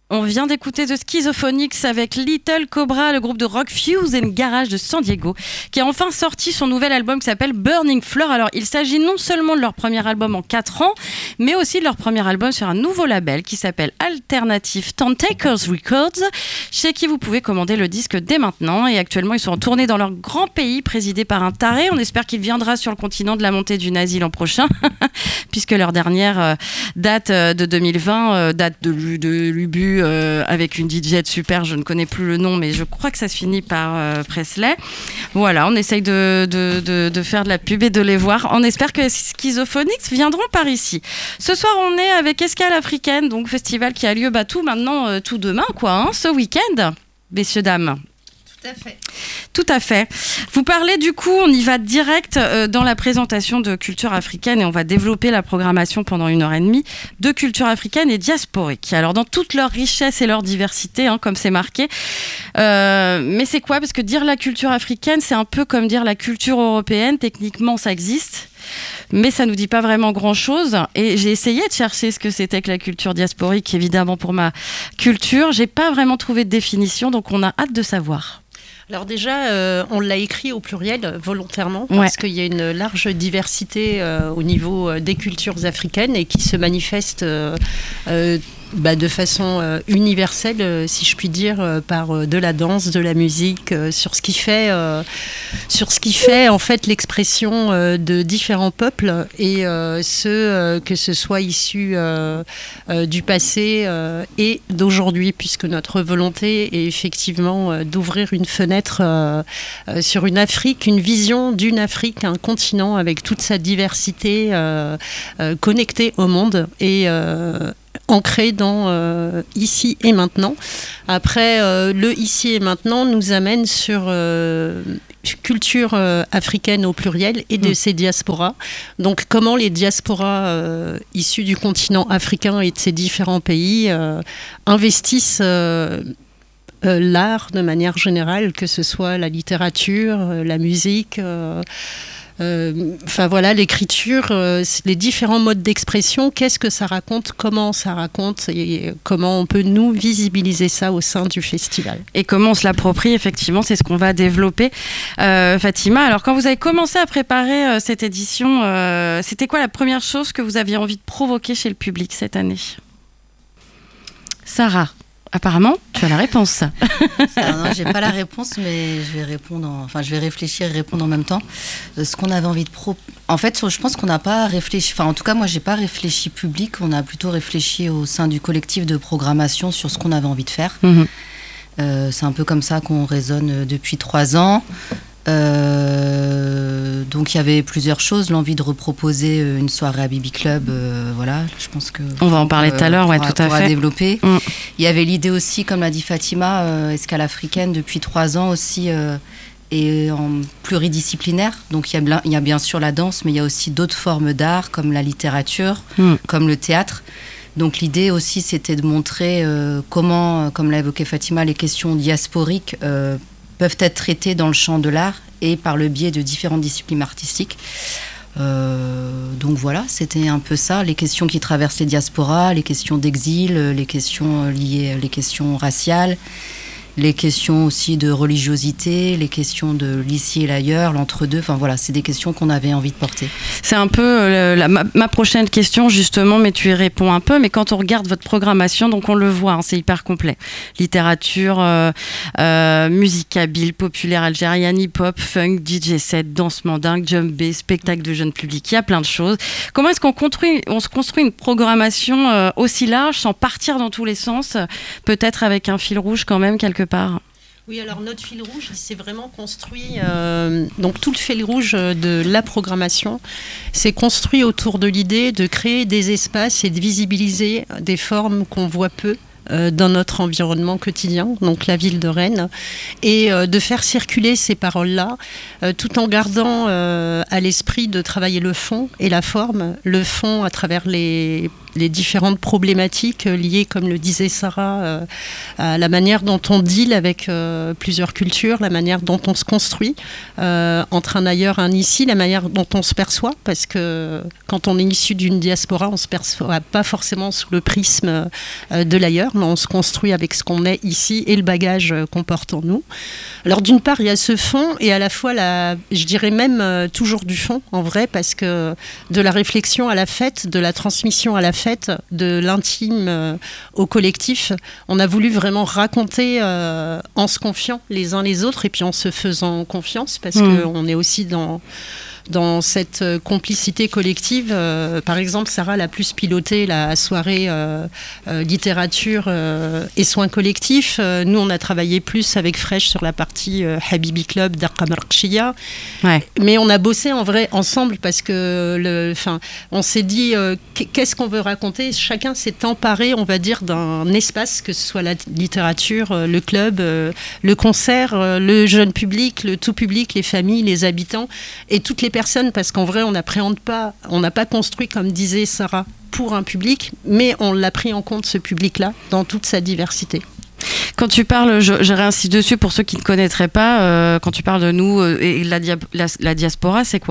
On vient d'écouter The Schizophonics avec Little Cobra, le groupe de rock Fuse and Garage de San Diego, qui a enfin sorti son nouvel album qui s'appelle Burning Floor. Alors, il s'agit non seulement de leur premier album en 4 ans, mais aussi de leur premier album sur un nouveau label qui s'appelle Alternative Tentakers Records, chez qui vous pouvez commander le disque dès maintenant. Et actuellement, ils sont en tournée dans leur grand pays, présidé par un taré. On espère qu'il viendra sur le continent de la montée du nazi l'an prochain, puisque leur dernière date de 2020 date de l'Ubu, avec une DJ super, je ne connais plus le nom, mais je crois que ça se finit par Presley. Voilà, on essaye de faire de la pub et de les voir. On espère que Schizophonics viendront par ici. Ce soir, on est avec Escale Africaine, donc festival qui a lieu tout demain, ce week-end, messieurs, dames. Tout à fait. Tout à fait. Vous parlez du coup, on y va direct dans la présentation de culture africaine et on va développer la programmation pendant 1h30 de culture africaine et diasporique. Alors dans toute leur richesse et leur diversité, comme c'est marqué. Mais c'est quoi ? Parce que dire la culture africaine, c'est un peu comme dire la culture européenne. Techniquement, ça existe. Mais ça ne nous dit pas vraiment grand-chose. Et j'ai essayé de chercher ce que c'était que la culture diasporique, évidemment pour ma culture. J'ai pas vraiment trouvé de définition, donc on a hâte de savoir. Alors déjà, on l'a écrit au pluriel volontairement parce qu'il y a une large diversité au niveau des cultures africaines et qui se manifeste de façon universelle, si je puis dire, par de la danse, de la musique, sur ce qui fait en fait l'expression de différents peuples et que ce soit issu du passé et d'aujourd'hui, puisque notre volonté est effectivement d'ouvrir une fenêtre sur une Afrique, une vision d'une Afrique, un continent avec toute sa diversité connectée au monde et ancré dans ici et maintenant. Après, le ici et maintenant nous amène sur culture africaine au pluriel et de ses diasporas. Donc, comment les diasporas issues du continent africain et de ses différents pays investissent l'art de manière générale, que ce soit la littérature, la musique... l'écriture, les différents modes d'expression, qu'est-ce que ça raconte, comment ça raconte et comment on peut nous visibiliser ça au sein du festival. Et comment on se l'approprie, effectivement, c'est ce qu'on va développer. Fatima, alors quand vous avez commencé à préparer cette édition, c'était quoi la première chose que vous aviez envie de provoquer chez le public cette année ? Sarah, apparemment, tu as la réponse. Non, j'ai pas la réponse, mais je vais réfléchir et répondre en même temps. Ce qu'on avait envie de En fait, je pense qu'on n'a pas réfléchi. Enfin, en tout cas, moi, j'ai pas réfléchi public. On a plutôt réfléchi au sein du collectif de programmation sur ce qu'on avait envie de faire. C'est un peu comme ça qu'on raisonne depuis 3 ans. Donc il y avait plusieurs choses, l'envie de reproposer une soirée à Bibi Club, je pense que on va en parler tout à l'heure, tout à fait. Développer. Il y avait l'idée aussi, comme l'a dit Fatima, Escale Africaine depuis 3 ans aussi est en pluridisciplinaire. Donc il y a bien sûr la danse, mais il y a aussi d'autres formes d'art comme la littérature, comme le théâtre. Donc l'idée aussi, c'était de montrer comment, comme l'a évoqué Fatima, les questions diasporiques peuvent être traitées dans le champ de l'art et par le biais de différentes disciplines artistiques. Donc voilà, c'était un peu ça, les questions qui traversent les diasporas, les questions d'exil, les questions liées, les questions raciales, les questions aussi de religiosité, les questions de l'ici et l'ailleurs, l'entre-deux. Enfin voilà, c'est des questions qu'on avait envie de porter. C'est un peu ma prochaine question justement, mais tu y réponds un peu. Mais quand on regarde votre programmation, donc on le voit, c'est hyper complet. Littérature, musique kabyle, populaire algérienne, hip-hop, funk, DJ set, danse mandingue, djembé, spectacle de jeunes publics. Il y a plein de choses. Comment est-ce qu'on se construit une programmation aussi large, sans partir dans tous les sens, peut-être avec un fil rouge quand même quelque part? Oui, alors notre fil rouge, il s'est vraiment construit, donc tout le fil rouge de la programmation s'est construit autour de l'idée de créer des espaces et de visibiliser des formes qu'on voit peu dans notre environnement quotidien, donc la ville de Rennes, et de faire circuler ces paroles-là, tout en gardant à l'esprit de travailler le fond et la forme, le fond à travers les les différentes problématiques liées, comme le disait Sarah, à la manière dont on deal avec plusieurs cultures, la manière dont on se construit entre un ailleurs et un ici, la manière dont on se perçoit, parce que quand on est issu d'une diaspora, on ne se perçoit pas forcément sous le prisme de l'ailleurs, mais on se construit avec ce qu'on est ici et le bagage qu'on porte en nous. Alors d'une part, il y a ce fond et à la fois, je dirais même toujours du fond, en vrai, parce que de la réflexion à la fête, de la transmission à la fête, de l'intime au collectif, on a voulu vraiment raconter en se confiant les uns les autres et puis en se faisant confiance, parce qu'on est aussi dans cette complicité collective. Par exemple, Sarah a plus piloté la soirée littérature et soins collectifs. Nous, on a travaillé plus avec Fresh sur la partie Habibi Club d'Arqam Arqchia. Ouais. Mais on a bossé en vrai ensemble parce que on s'est dit qu'est-ce qu'on veut raconter. Chacun s'est emparé, on va dire, d'un espace, que ce soit la littérature, le club, le concert, le jeune public, le tout public, les familles, les habitants et toutes les personnes, parce qu'en vrai, on n'a pas construit, comme disait Sarah, pour un public, mais on l'a pris en compte, ce public-là, dans toute sa diversité. Quand tu parles, je réinsiste dessus pour ceux qui ne connaîtraient pas, quand tu parles de nous et la diaspora, c'est quoi ?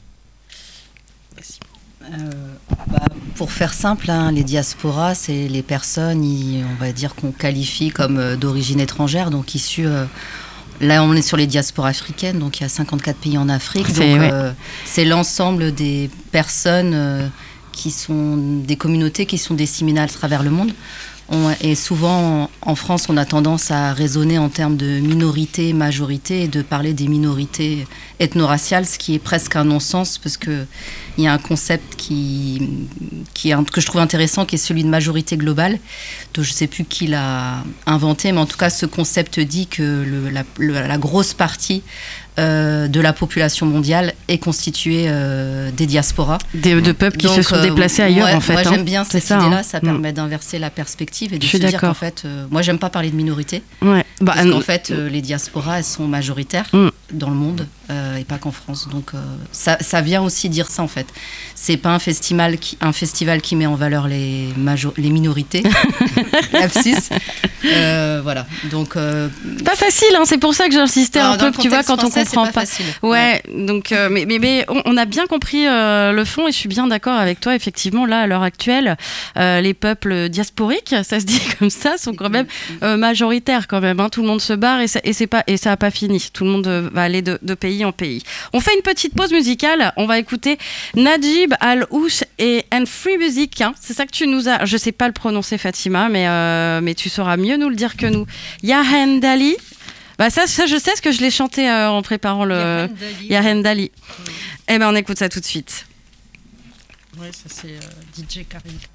Pour faire simple, les diasporas, c'est les personnes, on va dire, qu'on qualifie comme d'origine étrangère, donc issues... Là, on est sur les diasporas africaines, donc il y a 54 pays en Afrique. C'est l'ensemble des personnes qui sont des communautés qui sont disséminées à travers le monde. Et souvent, en France, on a tendance à raisonner en termes de minorité, majorité, et de parler des minorités ethno-raciales, ce qui est presque un non-sens, parce qu'il y a un concept que je trouve intéressant, qui est celui de majorité globale. Donc, je ne sais plus qui l'a inventé, mais en tout cas, ce concept dit que la grosse partie de la population mondiale est constituée des diasporas. De peuples qui se sont déplacés ailleurs, en fait. Moi, j'aime bien cette idée-là, ça permet permet d'inverser la perspective et de se dire qu'en fait, moi, j'aime pas parler de minorité, parce qu'en fait, les diasporas, elles sont majoritaires dans le monde, et pas qu'en France. Donc, ça vient aussi dire ça, en fait. C'est pas un festival qui met en valeur les minorités. Lapsus. Voilà. Donc, pas facile, c'est pour ça que j'insistais un peu, tu vois, quand on comprend pas. Facile. Ouais, donc, mais on a bien compris le fond, et je suis bien d'accord avec toi. Effectivement, là, à l'heure actuelle, les peuples diasporiques, ça se dit comme ça, sont quand même majoritaires quand même. Tout le monde se barre et ça n'a pas fini. Tout le monde va aller de pays en pays. On fait une petite pause musicale. On va écouter Najib Al-Ouch et Free Music. C'est ça que tu nous as... Je sais pas le prononcer, Fatima, mais tu sauras mieux nous le dire que nous. Yahendali. Ça, je sais, parce que je l'ai chanté en préparant le Yahendali. Eh ben, on écoute ça tout de suite. Ouais, ça c'est DJ Karim.